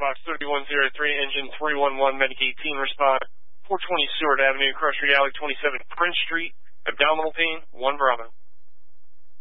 box 3103, engine 311, medic 18, respond 420 Seward Avenue, Cross Street Alley, 27 Prince Street, abdominal pain, 1 Bravo.